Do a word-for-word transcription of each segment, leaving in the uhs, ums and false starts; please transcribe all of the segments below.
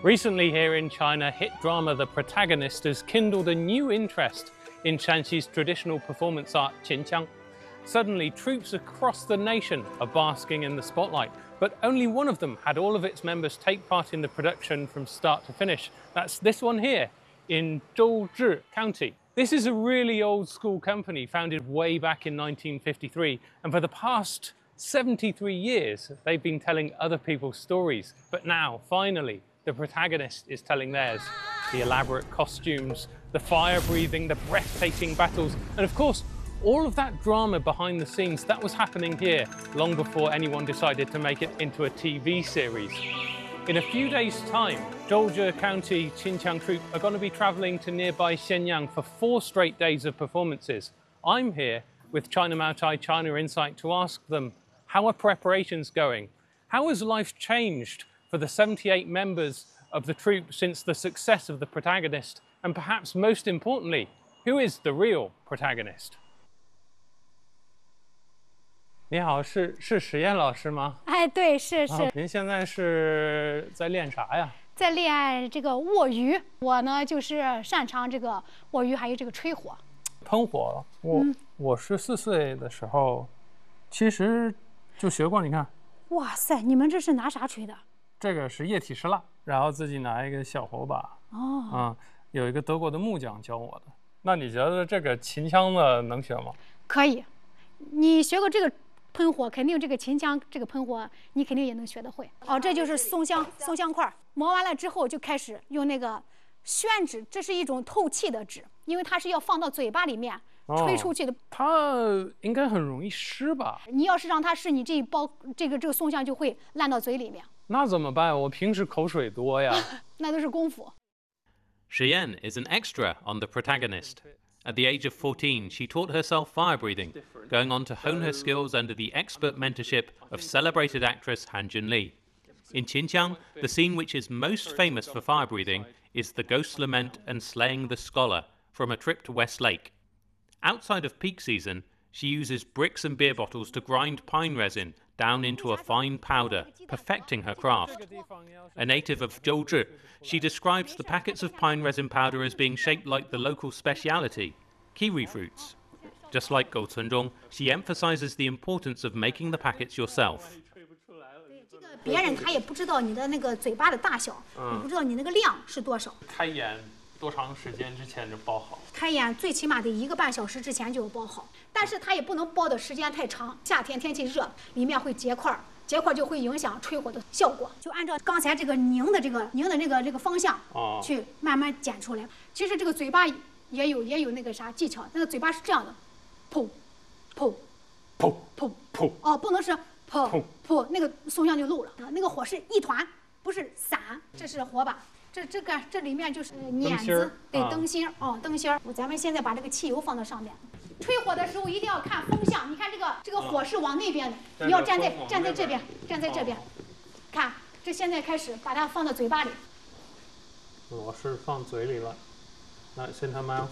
Recently here in China, hit drama The Protagonist has kindled a new interest in Shanxi's traditional performance art, Qinqiang. Suddenly, troops across the nation are basking in the spotlight, but only one of them had all of its members take part in the production from start to finish. That's this one here in Zhouzhi County. This is a really old school company founded way back in nineteen fifty-three, and for the past seventy-three years, they've been telling other people's stories. But now, finally, the protagonist is telling theirs. The elaborate costumes, the fire-breathing, the breathtaking battles, and of course, all of that drama behind the scenes, that was happening here long before anyone decided to make it into a T V series. In a few days' time, Zhouzhi County Qinqiang Troupe are going to be traveling to nearby Shenyang for four straight days of performances. I'm here with China Maotai China Insight to ask them, how are preparations going? How has life changed for the seventy-eight members of the troupe since the success of The Protagonist? And perhaps most importantly, who is the real protagonist? 你好，是是史燕老师吗？ 哎，对，是是。 啊、您现在是在练啥呀？ 在练这个握鱼。我呢，就是擅长这个握鱼，还有这个吹火。 喷火，我、嗯、我十四岁的时候，其实就学过。你看， 哇塞，你们这是拿啥吹的？ 这个是液体石蜡，然后自己拿一个小火把。哦。啊、嗯，有一个德国的木匠教我的。那你觉得这个秦腔的能学吗？ 可以，你学过这个。喷火肯定这个秦腔这个喷火你肯定也能学得会哦。这就是松香松香块，磨完了之后就开始用那个宣纸，这是一种透气的纸，因为它是要放到嘴巴里面吹出去的。哦、 它应该很容易湿吧？ 你要是让它湿，你这一包这个这个松香就会烂到嘴里面。 那怎么办？我平时口水多呀。 那都是功夫。 Shiyan is an extra on The Protagonist. At the age of fourteen, she taught herself fire breathing, going on to hone her skills under the expert mentorship of celebrated actress Han Junli. In Qinqiang, the scene which is most famous for fire breathing is the Ghost Lament and Slaying the Scholar from A Trip to West Lake. Outside of peak season, she uses bricks and beer bottles to grind pine resin down into a fine powder, perfecting her craft. A native of Zhouzhi, she describes the packets of pine resin powder as being shaped like the local speciality, kiwi fruits. Just like Go Cunzhong, she emphasizes the importance of making the packets yourself. 别人他也不知道你的那个嘴巴的大小，也不知道你那个量是多少。 开演多长时间之前就包好？ 开演最起码得一个半小时之前就包好，但是它也不能包的时间太长。夏天天气热，里面会结块，结块就会影响吹火的效果。就按照刚才这个拧的这个拧的这个这个方向，哦，去慢慢剪出来。其实这个嘴巴也有也有那个啥技巧，那个嘴巴是这样的，噗，噗， 噗噗噗， 哦，不能是噗噗，那个松香就漏了。那个火是一团，不是散。这是火把。这这个这里面就是碾子，对，灯芯儿哦，灯芯儿。咱们现在把这个汽油放到上面，吹火的时候一定要看风向。你看这个这个火是往那边的，你要站在站在这边，站在这边。看，这现在开始把它放到嘴巴里。 我是放嘴里了，那现在慢。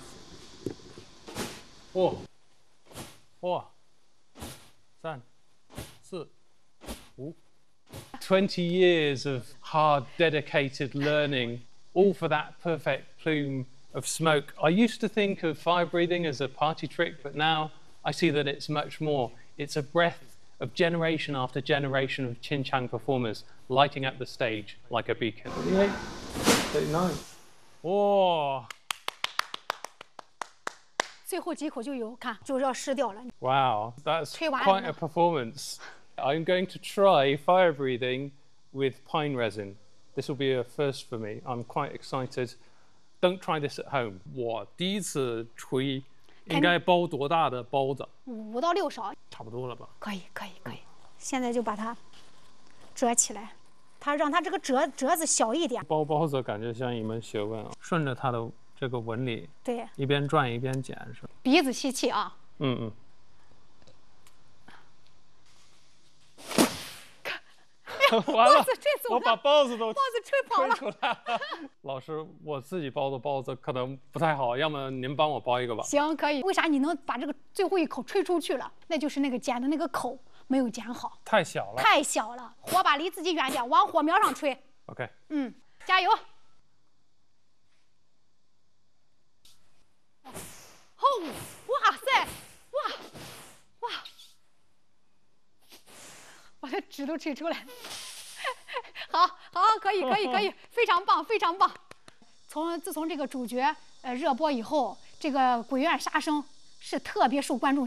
哦，哦，三，四，五。twenty years of hard, dedicated learning, all for that perfect plume of smoke. I used to think of fire breathing as a party trick, but now I see that it's much more. It's a breath of generation after generation of Qinqiang performers lighting up the stage like a beacon. thirty-eight, thirty-nine. Oh. 最后几口就有，看就要湿掉了。 Wow, that's quite a performance. I'm going to try fire breathing with pine resin. This will be a first for me. I'm quite excited. Don't try this at home. 我第一次吹，应该包多大的包子？ 五到六勺， 差不多了吧？ 可以，可以，可以。现在就把它折起来，它让它这个折折子小一点。 包包子感觉像一门学问啊，顺着它的这个纹理， 对， 一边转一边剪是吧？ 鼻子吸气啊。 嗯嗯。完了，我把包子都包子吹跑了。 吹出来了。老师，我自己包的包子可能不太好，要么您帮我包一个吧。 行，可以。为啥你能把这个最后一口吹出去了？那就是那个剪的那个口没有剪好， 太小了， 太小了。火把离自己远点，往火苗上吹。 OK。 嗯， 加油！哦，哇塞，哇哇，我的纸都吹出来。好，好，可以，可以，可以，非常棒，非常棒。从自从这个主角呃热播以后，这个鬼院杀生是特别受观众